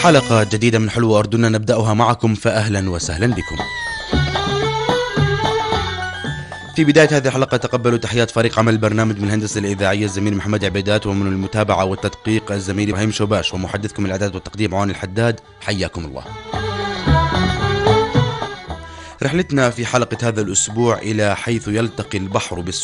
حلقة جديدة من حلوة أردننا نبدأها معكم، فأهلا وسهلا بكم. في بداية هذه الحلقة تقبلوا تحيات فريق عمل البرنامج من الهندسة الإذاعية الزميل محمد عبيدات، ومن المتابعة والتدقيق الزميل إبراهيم شوباش، ومحدثكم الإعداد والتقديم عوان الحداد. حياكم الله. رحلتنا في حلقة هذا الأسبوع إلى حيث يلتقي البحر بالسودان